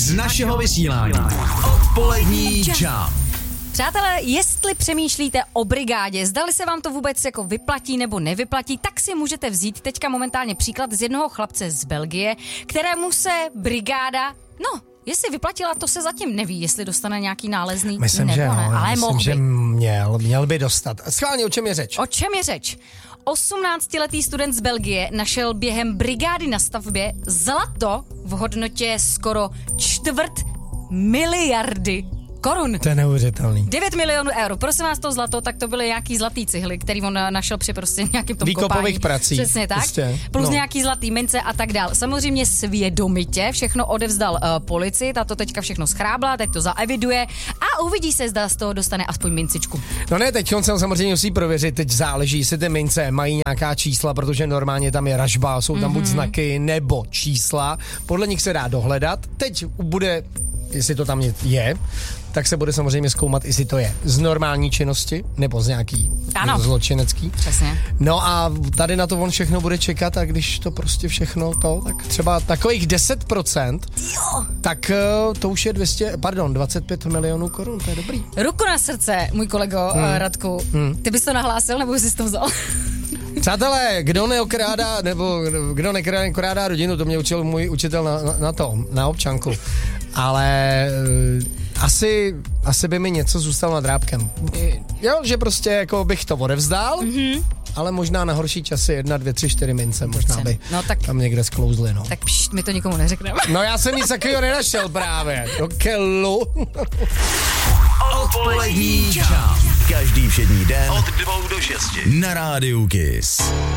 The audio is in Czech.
z našeho vysílání. Odpolední Jump. Přátelé, jestli přemýšlíte o brigádě, zdali se vám to vůbec jako vyplatí nebo nevyplatí, tak si můžete vzít teďka momentálně příklad z jednoho chlapce z Belgie, kterému se brigáda, jestli vyplatila, to se zatím neví, jestli dostane nějaký nálezný myslím, nebo že ne, ale myslím, že měl by dostat. Schválně, o čem je řeč? O čem je řeč? 18letý student z Belgie našel během brigády na stavbě zlato v hodnotě skoro 250 miliardy korun. To je neuvěřitelný. 9 milionů eur. Prosím vás, to zlato, tak to byly nějaký zlatý cihly, který on našel při prostě nějakým tom výkopových prací. Přesně tak. Plus nějaký zlatý mince a tak dál. Samozřejmě svědomitě všechno odevzdal policii, ta to teďka všechno schrábla, teď to zaeviduje a uvidí se, zda z toho dostane aspoň mincičku. No ne, teď on se samozřejmě musí prověřit, teď záleží, jestli ty mince mají nějaká čísla, protože normálně tam je ražba, jsou tam buď znaky nebo čísla, podle nich se dá dohledat. Teď bude, jestli to tam je, tak se bude samozřejmě zkoumat, jestli to je z normální činnosti nebo z nějaký zločinecký. Přesně. No a tady na to on všechno bude čekat a když to prostě všechno tak třeba takových 10%, tak to už je 25 milionů korun, to je dobrý. Ruku na srdce, můj kolego Radku, ty bys to nahlásil nebo jsi to vzal? Přátelé, kdo nekrádá rodinu, to mě učil můj učitel na občanku. Ale asi by mi něco zůstalo nad drápkem. Jo, že prostě jako bych to odevzdal, ale možná na horší časy 1, 2, 3, 4 mince, možná by tam někde sklouzly, no. Tak my to nikomu neřekneme. No já jsem nic takového nenašel právě. Do kelu. Odpolední Jump. Každý všední den od 2 do 6 na Rádiu Kiss.